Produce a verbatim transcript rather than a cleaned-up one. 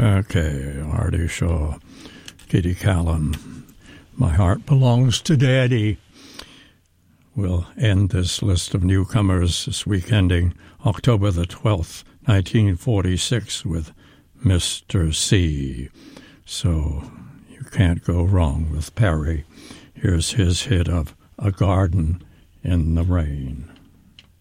Okay, Artie Shaw, Kitty Callan, My Heart Belongs to Daddy. We'll end this list of newcomers this week, ending October the twelfth, nineteen forty-six, with Mister C. So you can't go wrong with Perry. Here's his hit of A Garden in the Rain.